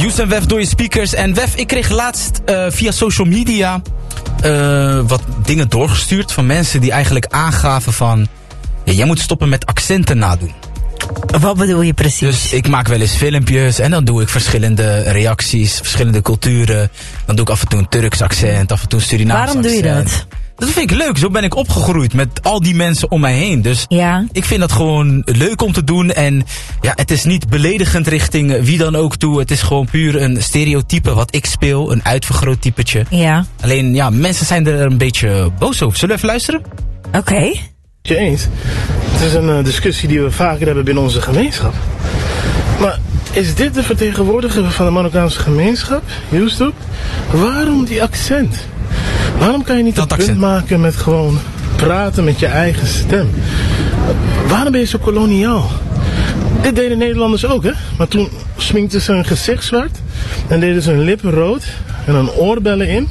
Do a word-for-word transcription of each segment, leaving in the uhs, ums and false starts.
Juice en Wef door je speakers. En Wef, ik kreeg laatst uh, via social media uh, wat dingen doorgestuurd van mensen die eigenlijk aangaven van... Ja, jij moet stoppen met accenten nadoen. Wat bedoel je precies? Dus ik maak wel eens filmpjes en dan doe ik verschillende reacties, verschillende culturen. Dan doe ik af en toe een Turks accent, af en toe een Surinaams accent. Waarom doe je dat? Dat vind ik leuk. Zo ben ik opgegroeid met al die mensen om mij heen. Dus ja. Ik vind dat gewoon leuk om te doen. En ja, het is niet beledigend richting wie dan ook toe. Het is gewoon puur een stereotype wat ik speel. Een uitvergroot typetje. Ja. Alleen, ja, mensen zijn er een beetje boos over. Zullen we even luisteren? Oké. Okay. Je eens. Het is een uh, discussie die we vaker hebben binnen onze gemeenschap. Maar is dit de vertegenwoordiger van de Marokkaanse gemeenschap, Yusuf? Waarom die accent? Waarom kan je niet dat een punt maken met gewoon praten met je eigen stem? Waarom ben je zo koloniaal? Dit deden Nederlanders ook, hè? Maar toen sminkten ze hun gezicht zwart en deden ze hun lippen rood en dan oorbellen in.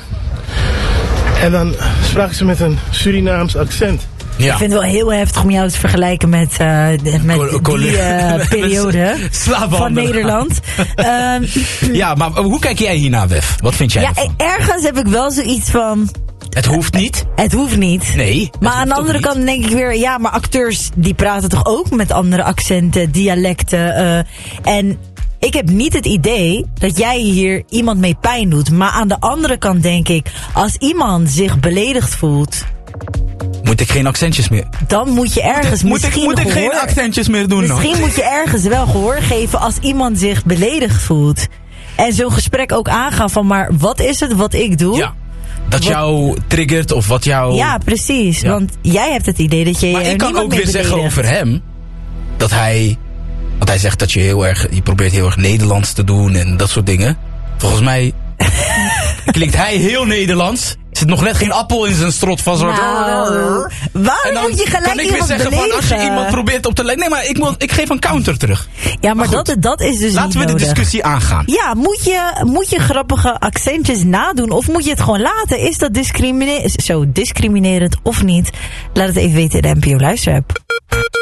En dan spraken ze met een Surinaams accent. Ja. Ik vind het wel heel heftig om jou te vergelijken met, uh, met Col- Col- die uh, periode van Nederland. um, ja, maar hoe kijk jij hiernaar, Wef? Wat vind jij ja, ervan? Ergens heb ik wel zoiets van... Het hoeft niet. Het hoeft niet. Nee. Maar aan de andere kant denk ik weer... Ja, maar acteurs die praten toch ook met andere accenten, dialecten. Uh, en ik heb niet het idee dat jij hier iemand mee pijn doet. Maar aan de andere kant denk ik... Als iemand zich beledigd voelt... Moet ik geen accentjes meer? Dan moet je ergens... Moet ik, moet ik gehoor, geen accentjes meer doen? Misschien nog? moet je ergens wel gehoor geven als iemand zich beledigd voelt. En zo'n gesprek ook aangaan van... Maar wat is het wat ik doe? Ja. Dat wat, jou triggert of wat jou... Ja, precies. Ja. Want jij hebt het idee dat je... Maar er ik kan ook weer beledigt. zeggen over hem... Dat hij... Want hij zegt dat je heel erg... Je probeert heel erg Nederlands te doen en dat soort dingen. Volgens mij... klinkt hij heel Nederlands... Er zit nog net geen appel in zijn strot van zo'n... Nou, waarom moet je gelijk kan ik weer zeggen beledigen? Van als je iemand probeert op te lijken... Nee, maar ik, moet, ik geef een counter terug. Ja, maar, maar dat, dat is dus Laten niet we nodig. de discussie aangaan. Ja, moet je, moet je grappige accentjes nadoen? Of moet je het gewoon laten? Is dat discrimine- zo discriminerend of niet? Laat het even weten in de N P O Luisterapp.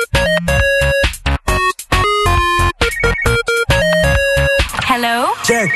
Hello? Check.